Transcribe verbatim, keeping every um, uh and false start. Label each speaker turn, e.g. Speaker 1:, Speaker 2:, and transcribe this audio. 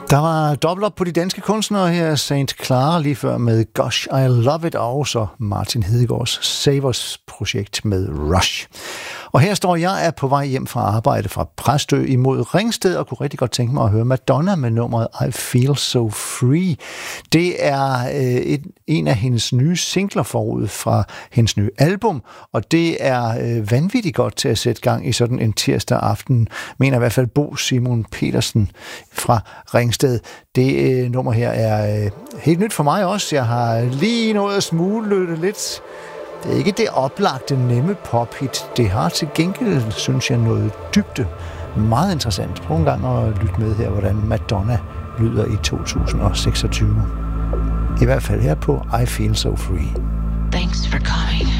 Speaker 1: Der var dobbelt op på de danske kunstnere her, Saint Clara lige før med Gosh, I Love It, og så Martin Hedegaards Savers projekt med Rush. Og her står jeg er på vej hjem fra arbejde fra Præstø imod Ringsted, og kunne rigtig godt tænke mig at høre Madonna med nummeret I Feel So Free. Det er øh, et, en af hendes nye singler forud fra hendes nye album, og det er øh, vanvittigt godt til at sætte gang i sådan en tirsdag aften, mener i hvert fald Bo Simon Petersen fra Ringsted. Det øh, nummer her er øh, helt nyt for mig også. Jeg har lige nået at smule lidt. Det er ikke det oplagte, nemme pop-hit. Det har til gengæld, synes jeg, noget dybde. Meget interessant. Prøv en gang at lytte med her, hvordan Madonna lyder i to tusind seksogtyve. I hvert fald her på I Feel So Free.
Speaker 2: Thanks for coming.